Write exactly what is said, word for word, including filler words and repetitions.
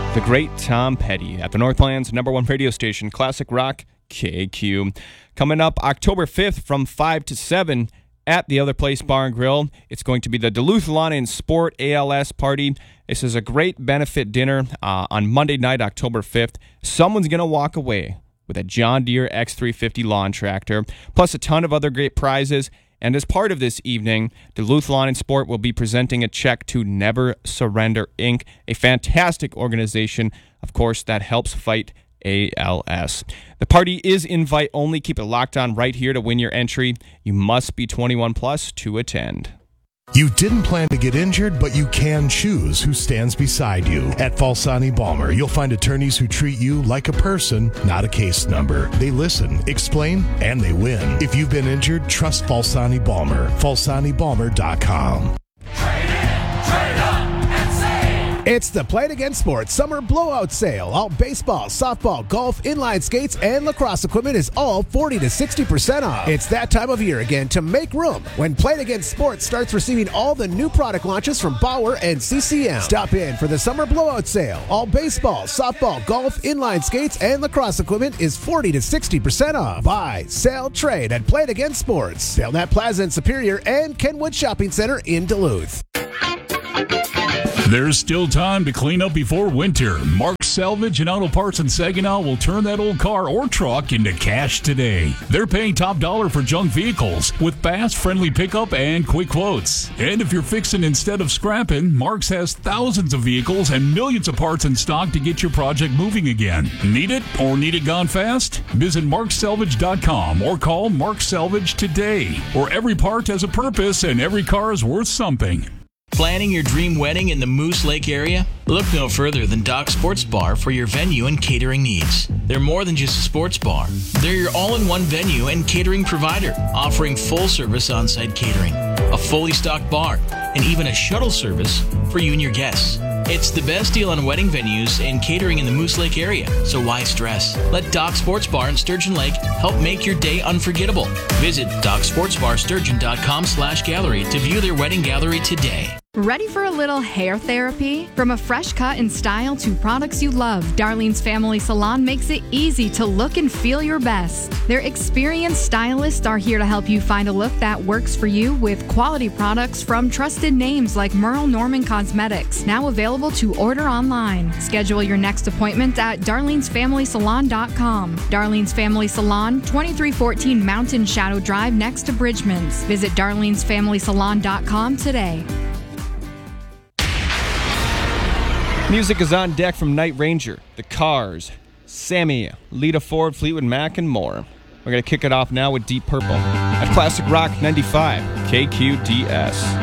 The great Tom Petty at the Northland's number one radio station, Classic Rock K Q. Coming up October fifth from five to seven at the Other Place Bar and Grill. It's going to be the Duluth Lawn and Sport A L S party. This is a great benefit dinner uh, on Monday night, October fifth. Someone's going to walk away with a John Deere X three fifty lawn tractor, plus a ton of other great prizes. And as part of this evening, Duluth Lawn and Sport will be presenting a check to Never Surrender, Incorporated, a fantastic organization, of course, that helps fight A L S. The party is invite only. Keep it locked on right here to win your entry. You must be twenty-one plus to attend. You didn't plan to get injured, but you can choose who stands beside you. At Falsani Balmer, you'll find attorneys who treat you like a person, not a case number. They listen, explain, and they win. If you've been injured, trust Falsani Balmer. Falsani Balmer dot com. It's the Play It Again Sports Summer Blowout Sale. All baseball, softball, golf, inline skates, and lacrosse equipment is all forty to sixty percent off. It's that time of year again to make room when Play It Again Sports starts receiving all the new product launches from Bauer and C C M. Stop in for the Summer Blowout Sale. All baseball, softball, golf, inline skates, and lacrosse equipment is forty to sixty percent off. Buy, sell, trade at Play It Again Sports. Belknap Plaza in Superior and Kenwood Shopping Center in Duluth. There's still time to clean up before winter. Mark's Salvage and Auto Parts in Saginaw will turn that old car or truck into cash today. They're paying top dollar for junk vehicles with fast, friendly pickup and quick quotes. And if you're fixing instead of scrapping, Mark's has thousands of vehicles and millions of parts in stock to get your project moving again. Need it or need it gone fast? Visit mark salvage dot com or call Mark Salvage today. Where every part has a purpose and every car is worth something. Planning your dream wedding in the Moose Lake area? Look no further than Doc Sports Bar for your venue and catering needs. They're more than just a sports bar. They're your all-in-one venue and catering provider, offering full-service on-site catering, a fully stocked bar, and even a shuttle service for you and your guests. It's the best deal on wedding venues and catering in the Moose Lake area, so why stress? Let Doc Sports Bar in Sturgeon Lake help make your day unforgettable. Visit doc sports bar sturgeon dot com slash gallery to view their wedding gallery today. Ready for a little hair therapy? From a fresh cut and style to products you love, Darlene's Family Salon makes it easy to look and feel your best. Their experienced stylists are here to help you find a look that works for you with quality products from trusted names like Merle Norman Cosmetics, now available to order online. Schedule your next appointment at darlenes family salon dot com. Darlene's Family Salon, twenty-three fourteen Mountain Shadow Drive next to Bridgman's. Visit darlenes family salon dot com today. Music is on deck from Night Ranger, The Cars, Sammy, Lita Ford, Fleetwood Mac, and more. We're going to kick it off now with Deep Purple at Classic Rock ninety-five K Q D S.